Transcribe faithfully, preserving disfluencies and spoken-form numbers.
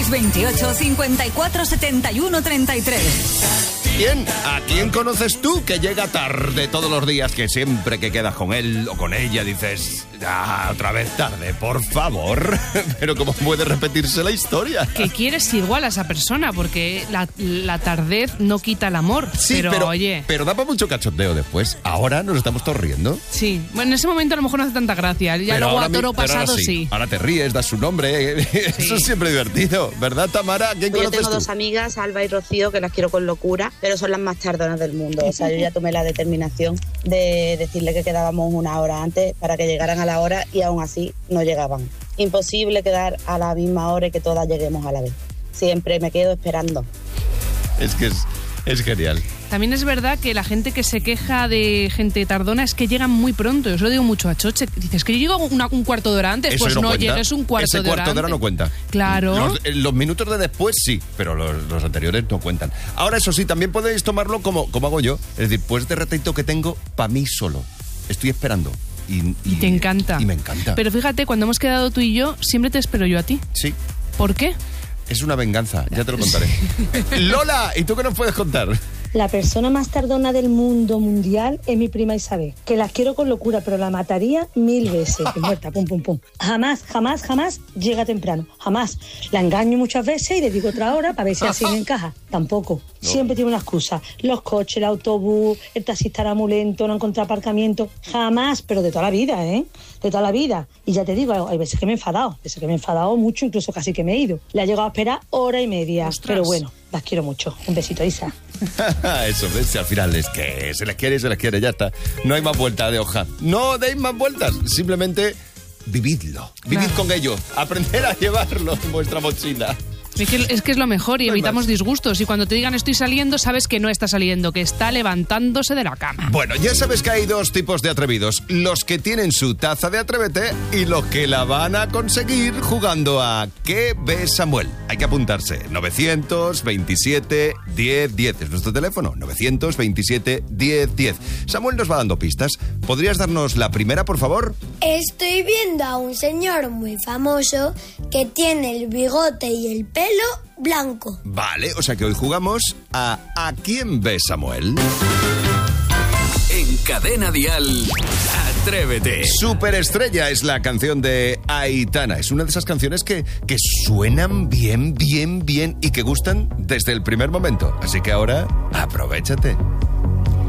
veintiocho, cincuenta y cuatro, setenta y uno, treinta y tres. Bien, ¿a quién conoces tú que llega tarde todos los días, que siempre que quedas con él o con ella dices, ah, otra vez tarde, por favor? Pero ¿cómo puede repetirse la historia? Que quieres igual a esa persona, porque la, la tardez no quita el amor. Sí, pero, pero, oye... pero da para mucho cachondeo después. Ahora nos estamos todos riendo. Sí, bueno, en ese momento a lo mejor no hace tanta gracia. Ya Pero luego a mi- toro pero pasado ahora sí. sí. Ahora te ríes, das su nombre. Sí. Eso es siempre divertido, ¿verdad, Tamara? ¿Quién Yo conoces tengo tú? dos amigas, Alba y Rocío, que las quiero con locura, pero son las más tardonas del mundo. O sea, yo ya tomé la determinación de decirle que quedábamos una hora antes para que llegaran a la hora y aún así no llegaban. Imposible quedar a la misma hora y que todas lleguemos a la vez. Siempre me quedo esperando. Es que es, es genial. También es verdad que la gente que se queja de gente tardona es que llegan muy pronto. Yo se lo digo mucho a Choche. Dices que yo llego una- un cuarto de hora antes. Eso Pues no no, cuenta. llegues un cuarto Ese de hora cuarto de hora antes. no cuenta. Claro. Los, eh, los minutos de después sí, pero los, los anteriores no cuentan. Ahora, eso sí, también podéis tomarlo como, como hago yo. Es decir, pues este ratito que tengo para mí solo. Estoy esperando. Y, Y te encanta. Y me encanta. Pero fíjate, cuando hemos quedado tú y yo, siempre te espero yo a ti. Sí, ¿Por qué? es una venganza, ya te lo contaré. Lola, ¿y tú qué nos puedes contar? La persona más tardona del mundo mundial es mi prima Isabel, que la quiero con locura, pero la mataría mil veces. Es muerta, pum, pum, pum. Jamás, jamás, jamás llega temprano. Jamás. La engaño muchas veces y le digo otra hora para ver si así me encaja. Tampoco. Siempre tiene una excusa. Los coches, el autobús, el taxista era muy lento, no encontré aparcamiento. Jamás, pero de toda la vida, ¿eh? De toda la vida. Y ya te digo, hay veces que me he enfadado. Hay veces que me he enfadado mucho, incluso casi que me he ido. Le ha llegado a esperar hora y media. Ostras. Pero bueno, las quiero mucho. Un besito, Isa. Eso, ¿ves? Si al final es que se les quiere, se les quiere, ya está. No hay más vuelta de hoja. No deis más vueltas, simplemente vividlo. Vivid Claro. con ello. Aprender a llevarlo en vuestra mochila. Es que, es que es lo mejor y No hay evitamos más. disgustos. Y cuando te digan estoy saliendo, sabes que no está saliendo, que está levantándose de la cama. Bueno, ya sabes que hay dos tipos de atrevidos. Los que tienen su taza de Atrévete y los que la van a conseguir jugando a ¿Qué ves, Samuel? Hay que apuntarse. novecientos veintisiete diez diez es nuestro teléfono. novecientos veintisiete diez diez. Samuel nos va dando pistas. ¿Podrías darnos la primera, por favor? Estoy viendo a un señor muy famoso que tiene el bigote y el pelo blanco. Vale, o sea que hoy jugamos a ¿A quién ves, Samuel? En Cadena Dial, Atrévete. Superestrella es la canción de Aitana. Es una de esas canciones que, que suenan bien, bien, bien y que gustan desde el primer momento. Así que ahora, aprovéchate.